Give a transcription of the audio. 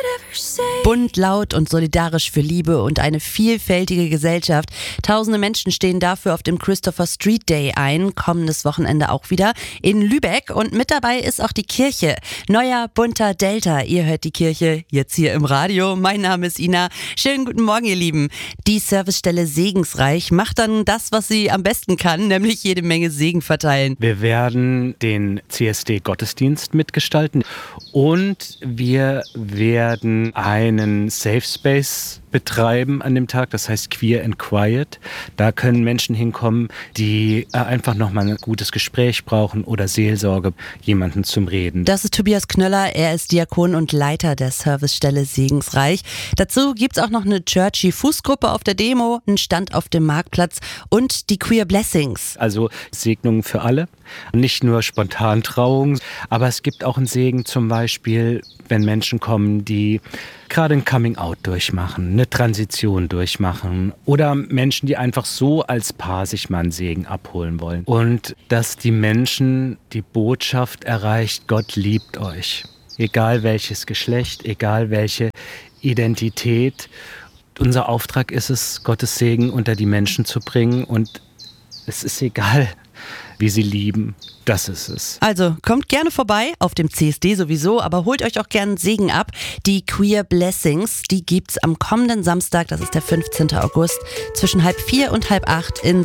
Bunt, laut und solidarisch für Liebe und eine vielfältige Gesellschaft. Tausende Menschen stehen dafür auf dem Christopher Street Day ein. Kommendes Wochenende auch wieder in Lübeck. Und mit dabei ist auch die Kirche. Neuer, bunter Delta. Ihr hört die Kirche jetzt hier im Radio. Mein Name ist Ina. Schönen guten Morgen, ihr Lieben. Die Servicestelle Segensreich macht dann das, was sie am besten kann, nämlich jede Menge Segen verteilen. Wir werden den CSD-Gottesdienst mitgestalten und wir werden einen Safe Space betreiben an dem Tag, das heißt Queer and Quiet. Da können Menschen hinkommen, die einfach nochmal ein gutes Gespräch brauchen oder Seelsorge, jemanden zum Reden. Das ist Tobias Knöller, er ist Diakon und Leiter der Servicestelle Segensreich. Dazu gibt es auch noch eine Churchy Fußgruppe auf der Demo, einen Stand auf dem Marktplatz und die Queer Blessings. Also Segnungen für alle, nicht nur Spontantrauung, aber es gibt auch einen Segen zum Beispiel, wenn Menschen kommen, die gerade ein Coming-out durchmachen, eine Transition durchmachen oder Menschen, die einfach so als Paar sich mal einen Segen abholen wollen. Und dass die Menschen die Botschaft erreicht, Gott liebt euch. Egal welches Geschlecht, egal welche Identität. Unser Auftrag ist es, Gottes Segen unter die Menschen zu bringen und es ist egal, wie sie lieben. Das ist es. Also kommt gerne vorbei, auf dem CSD sowieso, aber holt euch auch gerne Segen ab. Die Queer Blessings, die gibt's am kommenden Samstag, das ist der 15. August, zwischen 7:30 und 7:30 in